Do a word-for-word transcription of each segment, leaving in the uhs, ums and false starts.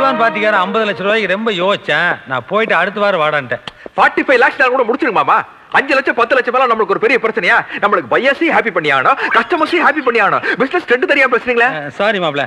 Advance பாத்திக்கார ஐம்பது லட்சம் ரூபாய்க்கு ரொம்ப யோசிச்சேன். நான் போயிட்டு அடுத்த வாரம் வாடான்ட்டேன். ஃபார்ட்டி ஃபைவ் லேக்ஸ் கூட முடிச்சிருங்க மாமா. அஞ்சு லட்சம் பத்து லட்சம் மேல நம்மளுக்கு ஒரு பெரிய பிரச்சனையா? நம்மளுக்கு பையர்ஸையும் ஹாப்பி பண்ணி ஆகணும், கஸ்டமர்ஸையும் ஹாப்பி பண்ணி ஆகணும். பிசினஸ் ரெண்டு தெரியாம பேசுறீங்களா? சாரி மாப்ள.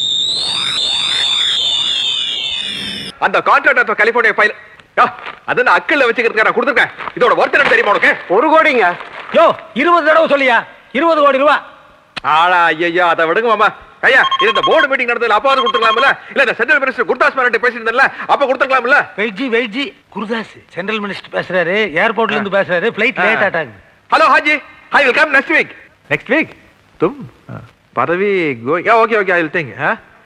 அந்த கான்ட்ராக்டர் கலிபோர்னியா ஃபைல் அத நான் அக்கல்ல வச்சுக்கிறதுக்கு நான் கொடுத்துருக்கேன். இதோட ஒர்த் என்ன தெரியுமா உனக்கு? ஒரு கோடிங்க. யோ இருபது தடவை சொல்லியா? இருபது கோடி ரூபா. ஆளா ஐயா, அதை விடுங்க மாமா. ஐயா, இது இந்த போர்டு மீட்டிங் நடந்ததுல அப்பாவது கொடுத்துக்கலாம்ல? இல்ல இந்த சென்ட்ரல் மினிஸ்டர் குர்தாஸ் மேனன்ட்ட பேசியிருந்தேன்ல, அப்ப கொடுத்துக்கலாம்ல? வெயிட்ஜி வெயிட்ஜி குர்தாஸ் சென்ட்ரல் மினிஸ்டர் பேசுறாரு, ஏர்போர்ட்ல இருந்து பேசுறாரு, flight late ஆட்டாங்க. Hello Haji, I will come next week. Next week தும் பதவி கோ yeah okay okay I will think.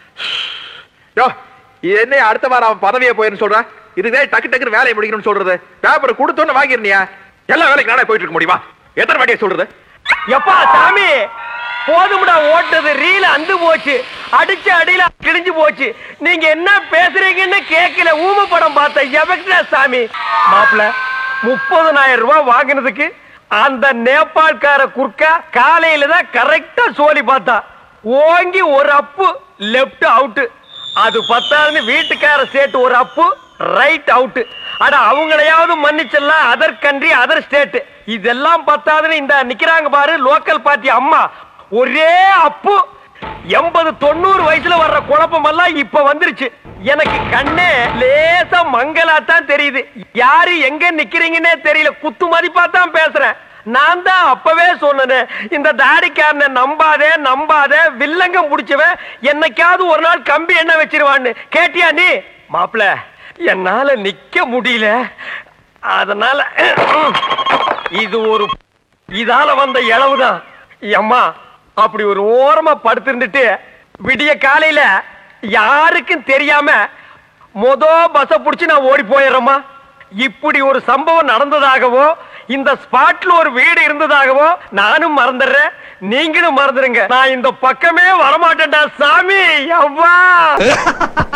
யோ என்ன அடுத்த வாரம் அவன் பதவியே போயிருன்னு சொல்றான். இதுவே டக்கு டக்குன்னு வேலையை முடிக்கணும்னு சொல்றது. பேப்பர் கொடுத்தோன்னு வாங்கிருந்தியா? எல்லா வேலைக்கு நானே போயிட்டு இருக்க முடியுமா? எத்தனை வாட்டியை சொல்றது? எப்பா சாமி போதும்டா, ஓட்டது ரீல அந்து போச்சு, அடிச்ச அடியில கிழிஞ்சு போச்சு. நீங்க என்ன பேசுறீங்கன்னு கேட்கல. ஊம படம் பார்த்த எவக்டா சாமி. மாப்பிள்ள முப்பதனாயிரம் ரூபாய் வாங்கினதுக்கு அந்த நேபாள்கார குர்க்கா காலையில தான் கரெக்டா சோலி பார்த்தா. ஓங்கி ஒரு அப்பு லெப்ட் அவுட். அது பத்தாதுன்னு வீட்டுக்கார சேர்த்து ஒரு அப்பு ரைட் அவுட். அட அவங்களையாவது மன்னிச்சிடலாம், அதர் கண்ட்ரி அதர் ஸ்டேட். இதெல்லாம் பத்தாதுன்னு இந்த நிக்கிறாங்க பாரு லோக்கல் பார்ட்டி அம்மா, ஒரே அப்பு. எண்பது தொண்ணூறு வயசுல வர்ற குழப்பம் எல்லாம் இப்ப வந்துருச்சு. எனக்கு கண்ணே லேசா மங்கலாத்தான் தெரியுது. யாரு எங்க நிக்கிறீங்கன்னே தெரியல. குத்து மதிப்பா தான் பேசுறேன். நான் தான் அப்பவே சொன்னேன், இந்த தாடிக்காரனை நம்பாதே நம்பாதே, வில்லங்கம் புடிச்சவன் என்னைக்காவது ஒரு நாள் கம்பி என்ன வச்சிருவான்னு. கேட்டியா நீ? மாப்பிள என்னால நிக்க முடியல, அதனால இது ஒரு இதால வந்த இளவுதான். அம்மா அப்படி ஒரு ஓரமா படுத்திருந்துட்டு விடிய காலையில யாருக்கும் தெரியாம மொத பஸ் புடிச்சு நான் ஓடி போயிடுறேம்மா. இப்படி ஒரு சம்பவம் நடந்ததாகவோ இந்த ஸ்பாட்ல ஒரு வீடு இருந்ததாகவோ நானும் மறந்துடுறேன், நீங்களும் மறந்துடுங்க. நான் இந்த பக்கமே வரமாட்டேன்டா சாமி. அவ்வா